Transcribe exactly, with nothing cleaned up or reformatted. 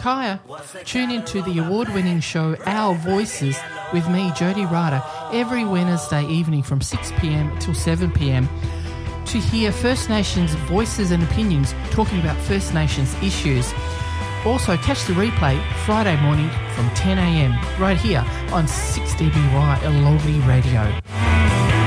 Kaya. Tune into the award-winning show Our Voices with me, Jody Ryder, every Wednesday evening from six p.m. till seven p.m. to hear First Nations voices and opinions talking about First Nations issues. Also, catch the replay Friday morning from ten a.m. right here on six D B Y Allogley Radio.